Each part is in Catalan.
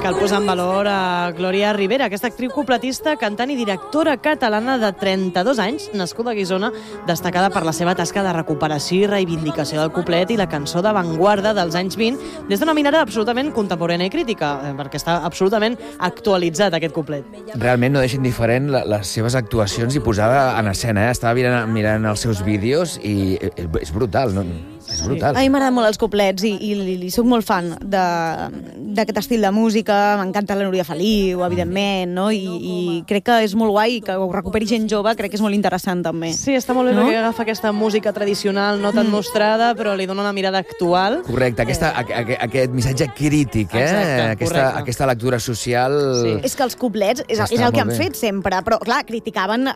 cal posar en valor a Glòria Ribera, aquesta actriu cupletista, cantant i directora catalana de 32 anys, nascuda a Guissona, destacada per la seva tasca de recuperació i reivindicació del cuplet i la cançó d'avantguarda dels anys 20, des d'una mirada absolutament contemporània i crítica, perquè està absolutament actualitzat aquest cuplet. Realment no deixen diferent les seves actuacions i posada en escena. Estava mirant els seus vídeos i és brutal, no? És brutal. A mi m'agraden molt els couplets i soc molt fan d'aquest estil de música. M'encanta la Núria Feliu, evidentment, no? I crec que és molt guai que ho recuperi gent jove, crec que és molt interessant també. Sí, està molt bé, no? Perquè agafa aquesta música tradicional, no tan mostrada, però li dona una mirada actual. Correcte, aquest missatge crític, Exacte, aquesta lectura social... Sí. És que els couplets és el que han fet sempre, però clar, criticaven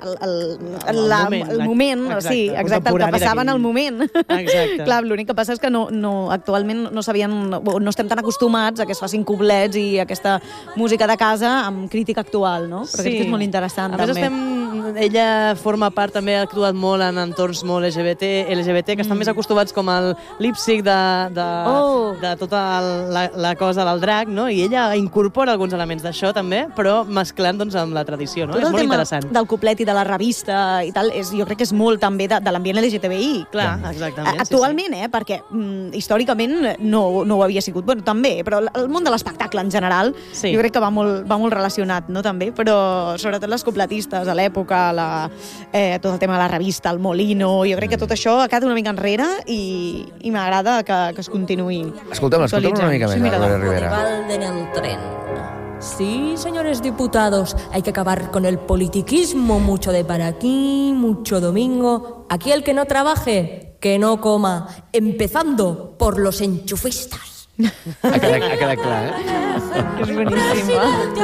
el moment, sí, exacte, el que passava en el moment. Exacte. Clar, l'únic que passa és que actualment no estem tan acostumats a que es facin couplets i aquesta música de casa amb crítica actual, no? Però crec que és molt interessant, també. A més, ella forma part, també ha actuat molt en entorns molt LGBT, que estan més acostumats com al lip-sync de tota la cosa del drac, no? I ella incorpora alguns elements d'això, també, però mesclant amb la tradició, no? És molt interessant. Tot el tema del couplet i de la revista i tal, jo crec que és molt també de l'ambient LGTBI. Clar, exactament. Actualment, perquè històricament no ho havia sigut. Bueno, també, però el món de l'espectacle en general jo crec que va molt relacionat, no? També, però sobretot les cupletistes a l'època, tot el tema de la revista, el Molino, jo crec que tot això ha quedat una mica enrere i m'agrada que es continuï. Escolta'm una mica més, Glòria Ribera. En el tren. Sí, señores diputados, hay que acabar con el politiquismo, mucho de para aquí, mucho domingo. Aquí el que no trabaje, que no coma, empezando por los enchufistas. Ha quedat clar, És boníssima.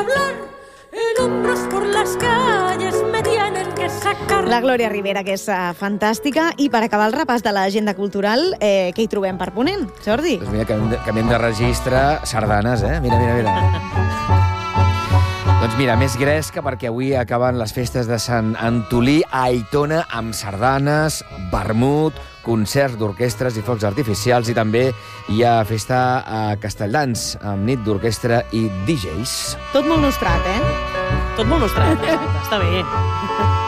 La Glòria Ribera, que és fantàstica. I per acabar el repàs de l'agenda cultural, què hi trobem per Ponent, Jordi? Doncs mira, canviem de registre, sardanes, Mira. Doncs mira, més gresca, perquè avui acaben les festes de Sant Antolí a Aitona amb sardanes, vermut, concerts d'orquestres i focs artificials, i també hi ha festa a Castelldans, amb nit d'orquestra i DJs. Tot molt nostrat, Tot molt nostrat, està bé.